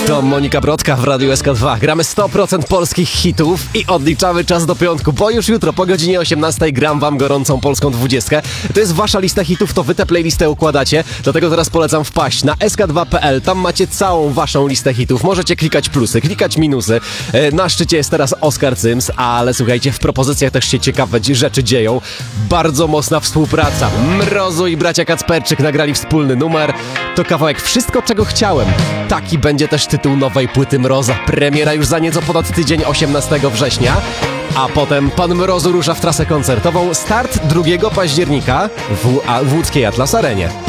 To Monika Brodka w Radiu SK2. Gramy 100% polskich hitów i odliczamy czas do piątku, bo już jutro po godzinie 18 gram wam gorącą polską 20. To jest wasza lista hitów, to wy tę playlistę układacie, dlatego teraz polecam wpaść na sk2.pl, tam macie całą waszą listę hitów. Możecie klikać plusy, klikać minusy. Na szczycie jest teraz Oskar Cyms, ale słuchajcie, w propozycjach też się ciekawe rzeczy dzieją. Bardzo mocna współpraca. Mrozu i bracia Kacperczyk nagrali wspólny numer. To kawałek Wszystko, czego chciałem. Taki będzie też tytuł nowej płyty Mroza. Premiera już za nieco ponad tydzień, 18 września. A potem pan Mrozu rusza w trasę koncertową. Start 2 października w łódzkiej Atlas Arenie.